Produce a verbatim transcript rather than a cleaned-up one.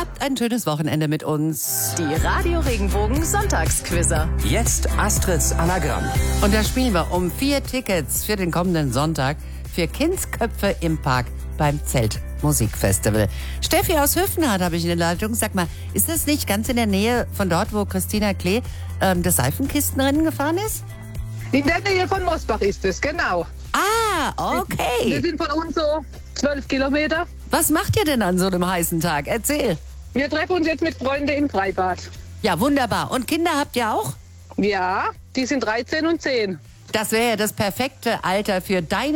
Habt ein schönes Wochenende mit uns. Die Radio Regenbogen Sonntagsquizzer. Jetzt Astrids Anagramm. Und da spielen wir um vier Tickets für den kommenden Sonntag für Kindsköpfe im Park beim Zeltmusikfestival. Steffi aus Hüffenhardt habe ich in der Leitung. Sag mal, ist das nicht ganz in der Nähe von dort, wo Christina Klee ähm, das Seifenkistenrennen gefahren ist? In der Nähe von Mosbach ist es, genau. Ah, okay. Wir sind von uns so zwölf Kilometer. Was macht ihr denn an so einem heißen Tag? Erzähl. Wir treffen uns jetzt mit Freunden im Freibad. Ja, wunderbar. Und Kinder habt ihr auch? Ja, die sind dreizehn und zehn. Das wäre ja das perfekte Alter für deine